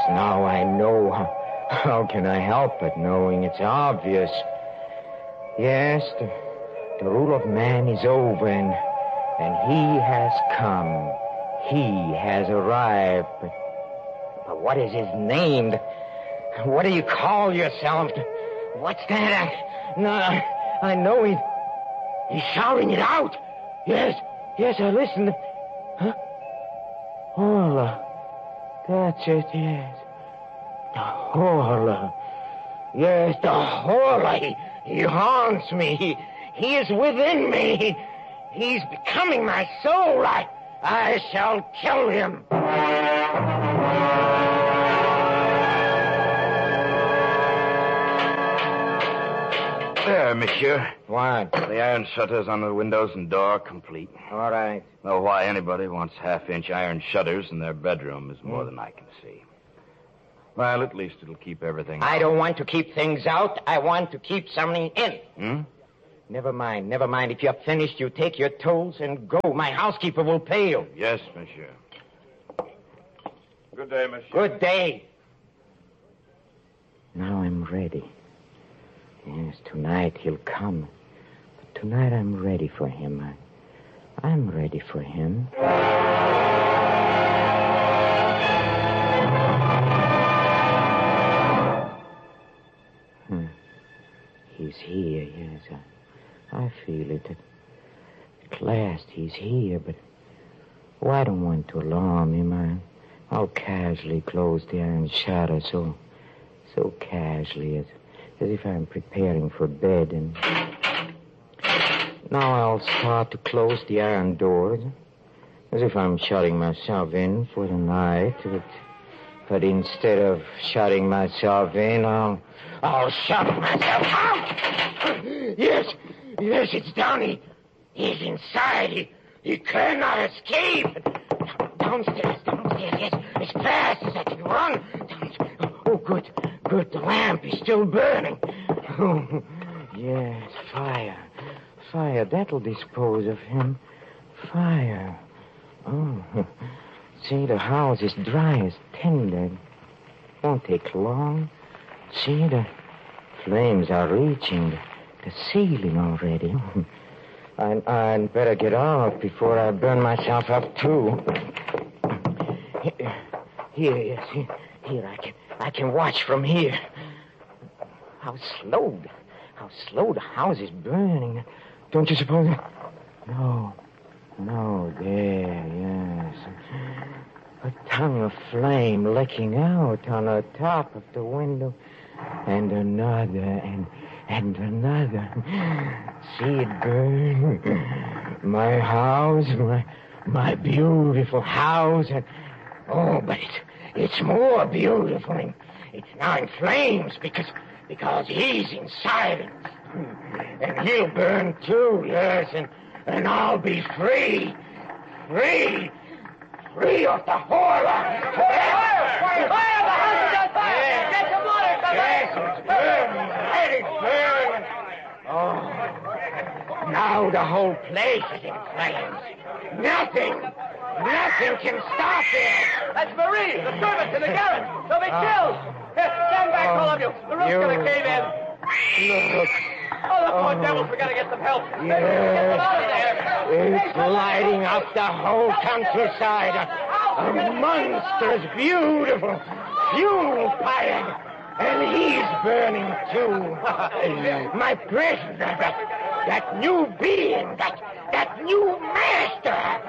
Now I know. How can I help it, knowing it's obvious? Yes, the rule of man is over, and he has come. He has arrived. But what is his name? What do you call yourself? What's that? No, I know he's shouting it out. Yes, I listened. Huh? Orla. That's it, yes. The Horla. Yes, the Horla. He haunts me. He is within me. He's becoming my soul. I shall kill him. There, monsieur. What? The iron shutters on the windows and door complete. All right. Know why anybody wants half-inch iron shutters in their bedroom is more than I can see. Well, at least it'll keep everything I don't want to keep things out. I want to keep something in. Never mind. If you're finished, you take your tools and go. My housekeeper will pay you. Yes, monsieur. Good day, monsieur. Good day. Now I'm ready. Yes, tonight he'll come. But tonight I'm ready for him. I'm ready for him. He's here, yes. I feel it. At last he's here, but I don't want to alarm him. I'll casually close the iron shutter, so casually as if I'm preparing for bed. And now I'll start to close the iron doors, as if I'm shutting myself in for the night. But instead of shutting myself in, I'll shut myself out. Yes, it's down. He's inside. He cannot escape. Downstairs, yes, as fast as I can run. Oh, good. The lamp is still burning. Oh, yes, fire. That'll dispose of him. Fire. Oh, see, the house is dry as tinder. Won't take long. See, the flames are reaching the ceiling already. I'd better get out before I burn myself up, too. Here, I can watch from here. How slow the house is burning. Don't you suppose? No, there, yes. A tongue of flame licking out on the top of the window. And another, and another. See it burn. My house, my beautiful house. But it's more beautiful. It's now in flames because he's inside. And he'll burn too, yes, and I'll be free. Free of the horror. Fire! The house is on fire! Get some water, Yes, it's burning. Oh, now the whole place is in flames. Nothing can stop it. That's Marie, the servant in the garret. They'll be killed. Here, stand back, all of you. The roof's going to cave in. Look. Oh, the poor devils, we got to get some help. Yes. Get them out of there. It's lighting up the whole countryside. A monstrous, beautiful funeral pyre. And he's burning, too. My prisoner, that new being, that new master.